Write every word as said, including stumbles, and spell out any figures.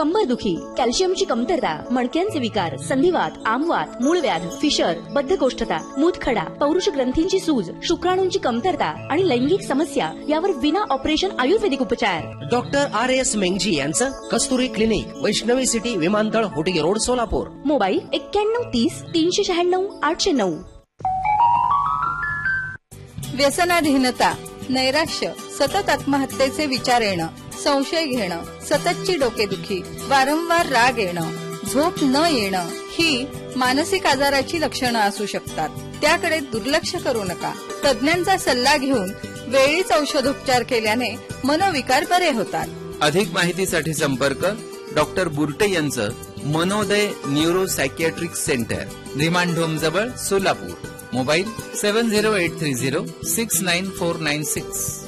कंबरदुखी, कॅल्शियमची कमतरता, मणक्यांचे विकार, संधिवात, आमवात, मूळव्याध, फिशर, बद्धकोष्ठता, मूतखडा, पौरुष ग्रंथींची सूज, शुक्राणूंची कमतरता आणि लैंगिक समस्या यावर विना ऑपरेशन आयुर्वेदिक उपचार. डॉक्टर आर एस मेंगजी यांचं कस्तुरी क्लिनिक, वैष्णवी सिटी, विमानतळ, होटिगे रोड, सोलापूर. मोबाईल एक्क्याण्णव तीस तीनशे शहाण्णव आठशे नऊ. व्यसनाधीनता, नैराश्य, सतत आत्महत्येचे विचार येणं, संशय घेणं, सततची डोकेदुखी, वारंवार राग येणं, झोप न येणं ही मानसिक आजाराची लक्षणं असू शकतात. त्याकडे दुर्लक्ष करू नका. तज्ञांचा सल्ला घेऊन वेळीच औषधोपचार केल्याने मनोविकार बरे होतात. अधिक माहितीसाठी संपर्क डॉक्टर बुर्टे यांचं मनोदय न्यूरो सायकियाट्रिक सेंटर, रिमांडोम जवळ, सोलापूर. मोबाईल सेवन zero eight three zero six nine four nine six.